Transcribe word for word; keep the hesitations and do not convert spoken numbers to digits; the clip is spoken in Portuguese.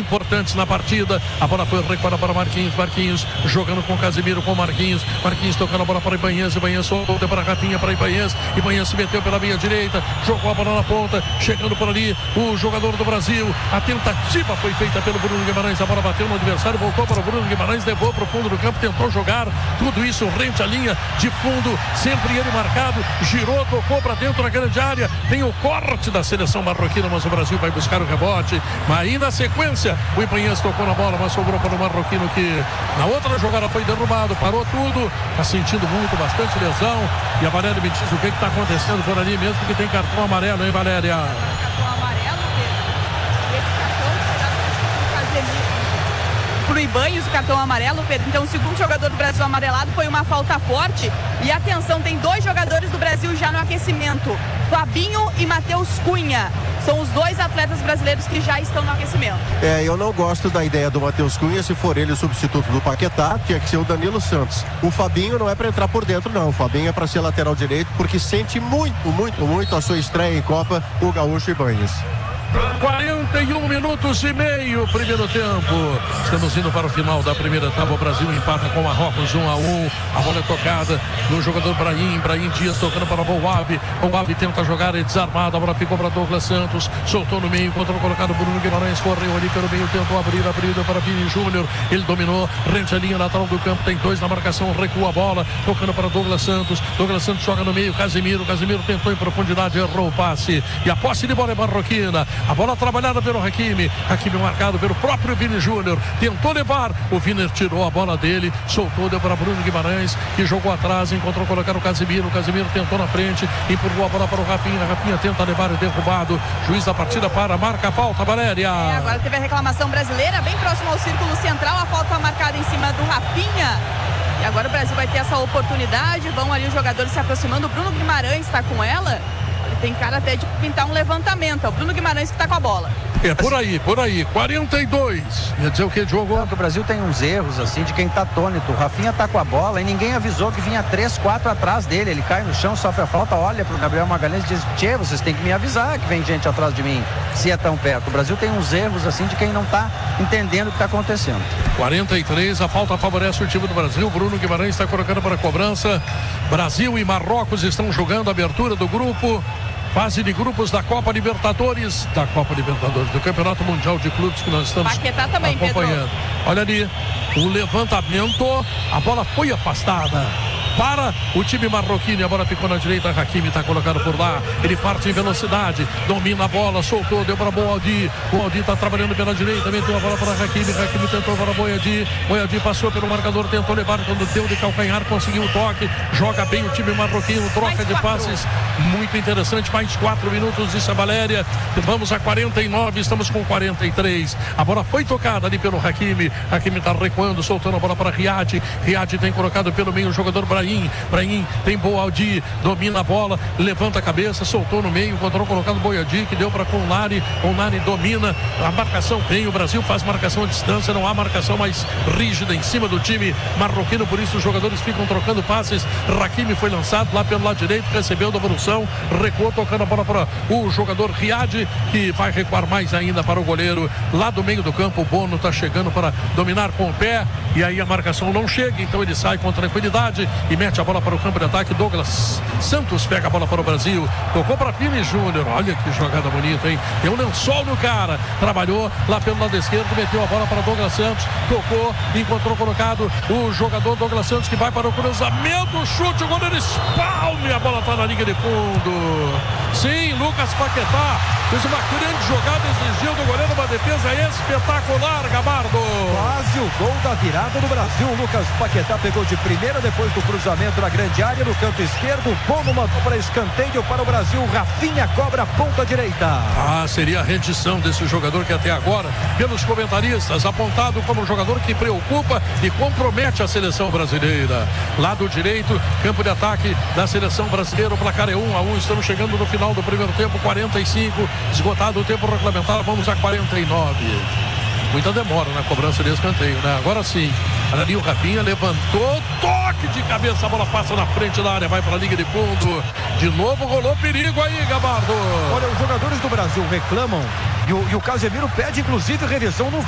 importantes na partida. A bola foi recuada para Marquinhos. Marquinhos jogando com Casemiro, com Marquinhos. Marquinhos tocando a bola para Ibanez. Ibanez soltou para Rafinha, para Ibanez. Ibanez se meteu pela meia direita, jogou a bola na ponta, chegando por ali o jogador do Brasil. A tentativa foi feita pelo Bruno Guimarães. A bola bateu no adversário, voltou para o Bruno Guimarães, levou para o fundo do campo, tentou jogar. Tudo isso rente à linha de fundo, sempre ele marcado. Girou, tocou para dentro da grande área. Tem o corte da seleção marroquina, mas o Brasil vai buscar o rebote. Mas aí na sequência, o Ibanez tocou na bola, mas sobrou para o marroquino que na outra jogada foi derrubado, parou tudo. Está sentindo muito, bastante lesão. E a Valéria me diz o que está acontecendo por ali, mesmo que tem cartão amarelo, hein, Valéria? Cartão amarelo, Pedro. Esse cartão foi dado pro Ibanez, o cartão amarelo, Pedro. Então, o segundo jogador do Brasil amarelado foi uma falta forte. E atenção, tem dois jogadores do Brasil já no aquecimento: Fabinho e Matheus Cunha. São os dois atletas brasileiros que já estão no aquecimento. É, eu não gosto da ideia do Matheus Cunha. Se for ele o substituto do Paquetá, tinha que ser o Danilo Santos. O Fabinho não é para entrar por dentro, não. O Fabinho é para ser lateral direito, porque sente muito, muito, muito a sua estreia em Copa, o gaúcho Ibanez. quarenta e um minutos e meio, primeiro tempo. Estamos indo para o final da primeira etapa. O Brasil empata com o Marrocos um a um. A bola é tocada no jogador Brahim. Brahim Dias tocando para o Bouabi. O Bouabi tenta jogar, é desarmado. A bola ficou para Douglas Santos. Soltou no meio, encontrou colocado Bruno Guimarães. Correu ali pelo meio, tentou abrir, abriu para Vini Júnior. Ele dominou, rente a linha lateral do campo. Tem dois na marcação, recua a bola. Tocando para Douglas Santos. Douglas Santos joga no meio, Casemiro. Casemiro tentou em profundidade, errou o passe. E a posse de bola é marroquina. A bola trabalhada pelo Hakimi. Hakimi marcado pelo próprio Vini Júnior. Tentou levar. O Vini tirou a bola dele. Soltou, deu para Bruno Guimarães, que jogou atrás. Encontrou colocar o Casemiro. O Casemiro tentou na frente. Empurrou a bola para o Rafinha. Rafinha tenta levar e derrubado. Juiz da partida para. Marca a falta, Valéria. É, agora teve a reclamação brasileira, bem próximo ao círculo central. A falta marcada em cima do Rafinha. E agora o Brasil vai ter essa oportunidade. Vão ali os jogadores se aproximando. O Bruno Guimarães está com ela. Tem cara até de pintar um levantamento. É o Bruno Guimarães que está com a bola. É por aí, por aí. quarenta e dois. Ia dizer o que, Diogo? O Brasil tem uns erros assim de quem tá atônito. O Rafinha tá com a bola e ninguém avisou que vinha três, quatro atrás dele. Ele cai no chão, sofre a falta, olha pro Gabriel Magalhães e diz: tchê, vocês têm que me avisar que vem gente atrás de mim, se é tão perto. O Brasil tem uns erros assim de quem não tá entendendo o que tá acontecendo. quarenta e três, a falta favorece o time do Brasil. Bruno Guimarães está colocando para a cobrança. Brasil e Marrocos estão jogando a abertura do grupo. Fase de grupos da Copa Libertadores, da Copa Libertadores, do Campeonato Mundial de Clubes que nós estamos Paquetá também, acompanhando. Pedro. Olha ali, o levantamento, a bola foi afastada para o time marroquino. A bola ficou na direita, Hakimi está colocado por lá. Ele parte em velocidade, domina a bola, soltou, deu para Boaldi. Boaldi está trabalhando pela direita, meteu a bola para Hakimi. Hakimi tentou para Boaldi. Boaldi passou pelo marcador, tentou levar, quando deu de calcanhar, conseguiu o toque. Joga bem o time marroquino, troca de passes muito interessante. Mais quatro minutos, disse a Valéria. Vamos a quarenta e nove, estamos com quarenta e três. A bola foi tocada ali pelo Hakimi. Hakimi está recuando, soltando a bola para Riad. Riad tem colocado pelo meio o jogador Brahim. Brahim tem Boaldi, domina a bola, levanta a cabeça, soltou no meio, encontrou colocado Boaldi, que deu para Conlari. Conlari domina, a marcação vem, o Brasil faz marcação à distância, não há marcação mais rígida em cima do time marroquino, por isso os jogadores ficam trocando passes. Hakimi foi lançado lá pelo lado direito, recebeu devolução, recuou, tocando a bola para o jogador Riad, que vai recuar mais ainda para o goleiro lá do meio do campo. O Bono está chegando para dominar com o pé, e aí a marcação não chega, então ele sai com tranquilidade e mete a bola para o campo de ataque. Douglas Santos pega a bola para o Brasil, tocou para Vini Júnior. Olha que jogada bonita, hein? Tem um lençol no cara, trabalhou lá pelo lado esquerdo, meteu a bola para Douglas Santos, tocou, encontrou colocado o jogador Douglas Santos, que vai para o cruzamento, chute, o goleiro espalme, a bola está na linha de fundo. Sim, Lucas Paquetá fez uma grande jogada, exigiu do goleiro uma defesa espetacular, Gabardo. Quase o gol da virada do Brasil. Lucas Paquetá pegou de primeira, depois do cruzamento na grande área, no canto esquerdo. Bono mandou para escanteio para o Brasil. Rafinha cobra a ponta direita. Ah, seria a rendição desse jogador que até agora, pelos comentaristas, apontado como um jogador que preocupa e compromete a seleção brasileira. Lado direito, campo de ataque da seleção brasileira. O placar é um a um. Estamos chegando no final do primeiro tempo, quarenta e cinco. Esgotado o tempo regulamentar, vamos a quarenta e nove. Muita demora na cobrança de escanteio, né? Agora sim, ali o Rafinha levantou, toque de cabeça, a bola passa na frente da área, vai para a linha de fundo. De novo rolou perigo aí, Gabardo. Olha, os jogadores do Brasil reclamam e o, e o Casemiro pede inclusive revisão no